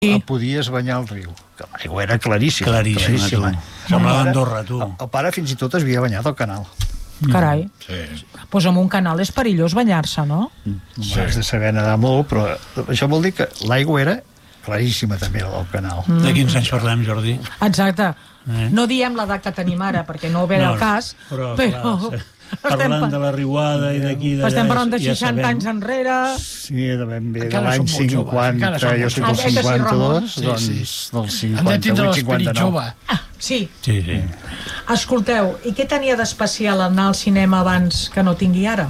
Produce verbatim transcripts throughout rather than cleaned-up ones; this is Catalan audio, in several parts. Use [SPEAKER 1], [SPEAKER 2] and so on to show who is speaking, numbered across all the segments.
[SPEAKER 1] et podies banyar al riu. L'aigua era claríssima.
[SPEAKER 2] Claríssima, claríssima. tu. Semblava Andorra, tu.
[SPEAKER 1] El, el pare fins i tot es havia banyat al canal.
[SPEAKER 3] Carai.
[SPEAKER 4] Sí.
[SPEAKER 3] Pues amb un canal és perillós banyar-se, no?
[SPEAKER 1] Sí. Has de saber nedar molt, però això vol dir que l'aigua era claríssima també al canal.
[SPEAKER 2] Mm. De quins anys parlem, Jordi?
[SPEAKER 3] Exacte.
[SPEAKER 2] Eh?
[SPEAKER 3] No diem l'edat que tenim ara, perquè no ve no, el cas,
[SPEAKER 2] però...
[SPEAKER 3] però...
[SPEAKER 2] Clar, parlant de la riuada i d'aquí...
[SPEAKER 3] Estem parlant de
[SPEAKER 2] ja
[SPEAKER 3] seixanta anys enrere...
[SPEAKER 1] Sí, de ben bé, de l'any cinquanta, jo soc del cinquanta-dos, doncs del cinquanta-vuit, cinquanta-nou.
[SPEAKER 3] Ah, sí.
[SPEAKER 2] Sí, sí.
[SPEAKER 3] Escolteu, i què tenia d'especial anar al cinema abans que no tingui ara?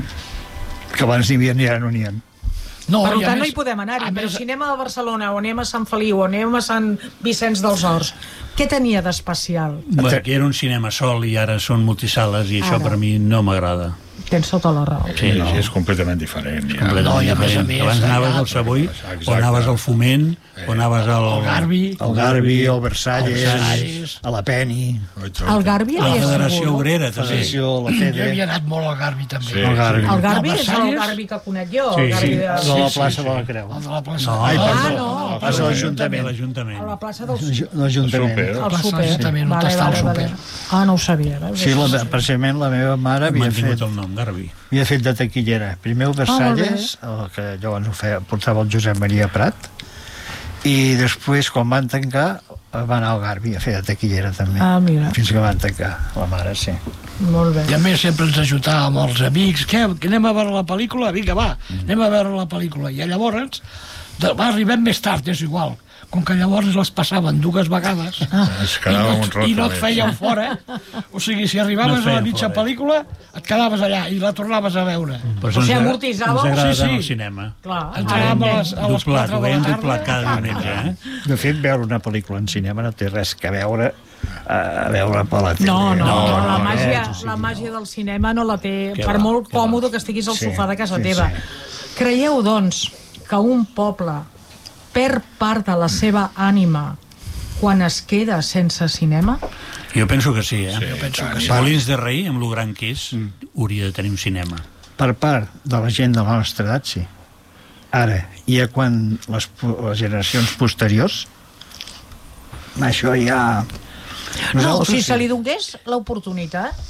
[SPEAKER 1] Que abans n'hi havia, ja no n'hi ha.
[SPEAKER 3] No, per tant, no hi podem anar-hi, però si anem a Barcelona o anem a Sant Feliu o anem a Sant Vicenç dels Horts, què tenia d'especial?
[SPEAKER 2] Bueno, que era un cinema sol i ara són multisales i això per mi no m'agrada.
[SPEAKER 3] Tens tota la raó.
[SPEAKER 4] Sí, no. sí, és completament diferent. Ja.
[SPEAKER 2] Completament no, diferent. Més, abans anaves al Savoy, o anaves al Foment, o anaves al...
[SPEAKER 1] El Garbi, el Garbi, el Versalles, Versalles, a la Penny.
[SPEAKER 3] El Garbi
[SPEAKER 2] a la Federació Obrera, també.
[SPEAKER 1] La F E D.
[SPEAKER 5] Jo havia anat molt al Garbi, també.
[SPEAKER 1] Sí. El Garbi,
[SPEAKER 3] el Garbi és el Garbi que conec jo.
[SPEAKER 1] Sí,
[SPEAKER 3] el Garbi
[SPEAKER 1] sí,
[SPEAKER 3] de...
[SPEAKER 1] de la plaça de la Creu.
[SPEAKER 5] El de la plaça.
[SPEAKER 2] No,
[SPEAKER 1] Ai,
[SPEAKER 3] ah, no.
[SPEAKER 1] A la plaça de l'Ajuntament.
[SPEAKER 3] A la plaça del...
[SPEAKER 1] L'Ajuntament.
[SPEAKER 3] El súper. Vale, vale, vale. Ah, no ho sabia.
[SPEAKER 1] Sí, precisament la meva mare havia fet...
[SPEAKER 2] el nom, Garbi.
[SPEAKER 1] Havia fet de taquillera. Primer el Versalles, el que llavors ho feia, portava el Josep Maria Prat, i després, quan van tancar, va anar al Garbi a fer de taquillera també.
[SPEAKER 3] Ah, mira.
[SPEAKER 1] Fins que van tancar, la mare, sí.
[SPEAKER 3] Molt bé.
[SPEAKER 5] I a més sempre ens ajudàvem els amics. Què, que anem a veure la pel·lícula? Vinga, va, anem a veure la pel·lícula. I llavors, de, va, arribem més tard, és igual. Com que llavors les passaven dues vegades
[SPEAKER 4] ah.
[SPEAKER 5] i, no, i no et feien fora. O sigui, si arribaves no a la mitja fora. Pel·lícula, et quedaves allà i la tornaves a veure.
[SPEAKER 2] Però
[SPEAKER 3] o sigui, amortitzava...
[SPEAKER 2] Ens agrada
[SPEAKER 5] sí, sí.
[SPEAKER 2] anar al cinema.
[SPEAKER 3] Clar.
[SPEAKER 5] Ens anàvem a les, a les
[SPEAKER 2] doblat,
[SPEAKER 5] quatre de la tarda.
[SPEAKER 2] Doblat cada diumenge, eh?
[SPEAKER 1] De fet, veure una pel·lícula en cinema no té res que veure a veure per la tele.
[SPEAKER 3] No, no,
[SPEAKER 1] no,
[SPEAKER 3] no la,
[SPEAKER 1] no,
[SPEAKER 3] màgia,
[SPEAKER 1] no,
[SPEAKER 3] la màgia del cinema no la té,
[SPEAKER 2] que
[SPEAKER 3] per
[SPEAKER 2] va,
[SPEAKER 3] molt còmode que estiguis al sí, sofà de casa sí, teva. Sí. Creieu, doncs, que un poble perd part de la seva ànima quan es queda sense cinema?
[SPEAKER 2] Jo penso que sí, eh?
[SPEAKER 5] Sí, jo penso que sí.
[SPEAKER 2] Molins de Rei, amb lo gran que és, mm. hauria de tenir un cinema.
[SPEAKER 1] Per part de la gent de la nostra edat, sí. Ara, i a quan les, les generacions posteriors, això ja...
[SPEAKER 3] No, si se li donés l'oportunitat...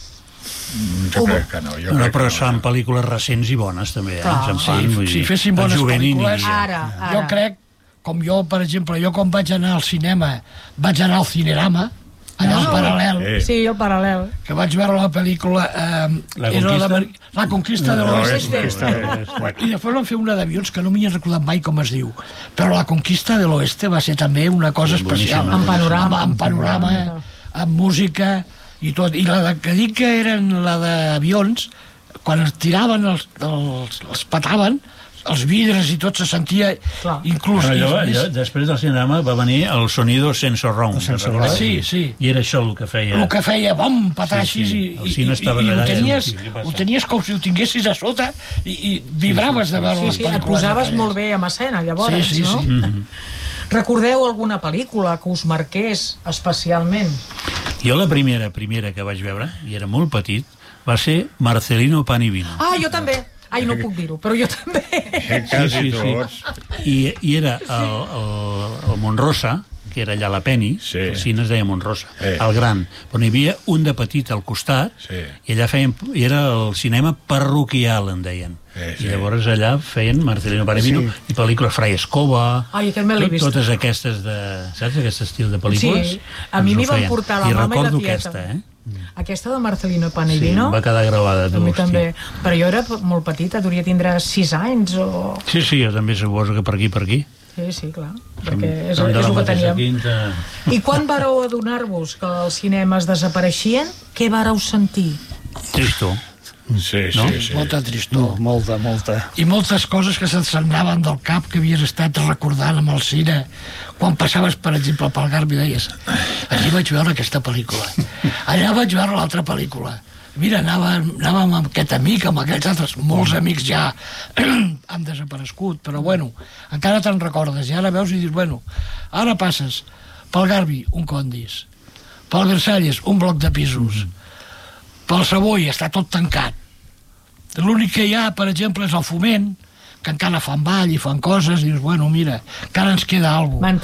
[SPEAKER 4] Jo crec que no. Jo
[SPEAKER 2] no,
[SPEAKER 4] crec
[SPEAKER 2] però
[SPEAKER 4] que no,
[SPEAKER 2] fan pel·lícules recents i bones, també. Eh?
[SPEAKER 3] Clar.
[SPEAKER 5] Sí, si fessin bones pel·lícules...
[SPEAKER 3] Ara, ara.
[SPEAKER 5] Jo crec, com jo, per exemple, jo quan vaig anar al cinema, vaig anar al Cinerama, allà al Paral·lel.
[SPEAKER 3] Eh. Sí, al Paral·lel.
[SPEAKER 5] Que vaig veure la pel·lícula... Eh,
[SPEAKER 2] la Conquista?
[SPEAKER 5] La Conquista de l'Oeste.
[SPEAKER 2] No,
[SPEAKER 5] I després van fer una d'avions que no m'hi he recordat mai com es diu. Però la Conquista de l'Oeste va ser també una cosa especial.
[SPEAKER 3] En panorama.
[SPEAKER 5] Amb panorama, amb música i tot. I la de, que dic que eren la d'avions, quan es tiraven, els, els, els pataven, els vidres i tot se sentia Clar. inclús...
[SPEAKER 2] Allò, allò, després del cinema va venir el sonido sensorround.
[SPEAKER 5] Sí, sí.
[SPEAKER 2] I era això el que feia...
[SPEAKER 5] El que feia, bom, patar així, sí, sí.
[SPEAKER 2] i, i, i,
[SPEAKER 5] i ho, tenies, ho tenies com si ho tinguessis a sota i, i vibraves de veure
[SPEAKER 3] sí,
[SPEAKER 5] les
[SPEAKER 3] sí,
[SPEAKER 5] pel·lícules.
[SPEAKER 3] et posaves molt bé amb escena, llavors,
[SPEAKER 5] sí, sí,
[SPEAKER 3] no?
[SPEAKER 5] Sí.
[SPEAKER 2] Mm-hmm.
[SPEAKER 3] Recordeu alguna pel·lícula que us marqués especialment?
[SPEAKER 2] Jo la primera, primera que vaig veure, i era molt petit, va ser Marcelino Pan i Vino.
[SPEAKER 3] Ah, jo també! Ai, no puc dir-ho, però jo també.
[SPEAKER 4] Quasi tots.
[SPEAKER 2] I, i era el, el, el Montrosa, que era allà a la Penny, sí. El cine es deia Montrosa, sí. El gran, però n'hi havia un de petit al costat, sí. I allà feien, i era el cinema parroquial, en deien. Sí, sí. I llavors allà feien Marcelino Pan i Vino, sí. I pel·lícules Fray Escoba,
[SPEAKER 3] Ai, també l'he vist.
[SPEAKER 2] Totes aquestes de, saps, aquest estil de pel·lícules.
[SPEAKER 3] Sí, a mi m'hi van portar la
[SPEAKER 2] I
[SPEAKER 3] mama i la
[SPEAKER 2] recordo
[SPEAKER 3] tieta.
[SPEAKER 2] Aquesta, eh?
[SPEAKER 3] Aquesta de Marcelino Pan i Vino?
[SPEAKER 2] Sí, va quedar gravada.
[SPEAKER 3] A mi també. Però jo era molt petita, hauria tindre sis anys o...
[SPEAKER 2] Sí, sí, jo també suposo que per aquí, per aquí.
[SPEAKER 3] Sí, sí, clar, perquè és, és el que teníem. Quinta. I quan vareu adonar-vos que els cinemes desapareixien, què vareu sentir?
[SPEAKER 2] Tristor.
[SPEAKER 4] Sí, sí,
[SPEAKER 2] no?
[SPEAKER 4] sí.
[SPEAKER 5] Molta tristor.
[SPEAKER 1] No, molta, molta.
[SPEAKER 5] I moltes coses que se't anaven del cap que havies estat recordant amb el cine. Quan passaves, per exemple, pel Garbi, deies, allí vaig veure aquesta pel·lícula. Allà vaig veure l'altra pel·lícula. Mira, anàvem, anàvem amb aquest amic, amb aquells altres, molts amics ja han desaparegut, però bueno, encara te'n recordes, i ara veus i dius, bueno, ara passes pel Garbi, un Condis, pel Versalles, un bloc de pisos, pel Savoy, està tot tancat. L'únic que hi ha, per exemple, és el Foment, que encara fan ball i fan coses, i dius, bueno, mira, encara ens queda alguna cosa.